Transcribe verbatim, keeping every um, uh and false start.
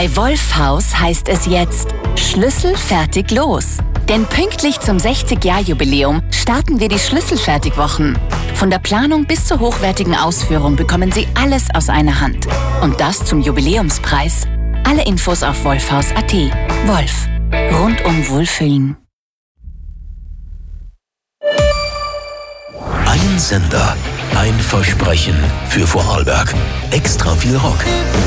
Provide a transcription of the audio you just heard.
Bei Wolfhaus heißt es jetzt Schlüssel fertig los. Denn pünktlich zum sechzig-Jahr-Jubiläum starten wir die Schlüsselfertigwochen. Von der Planung bis zur hochwertigen Ausführung bekommen Sie alles aus einer Hand. Und das zum Jubiläumspreis. Alle Infos auf wolfhaus punkt at. Wolf. Rundum Wohlfühlen. Ein Sender, ein Versprechen für Vorarlberg. Extra viel Rock.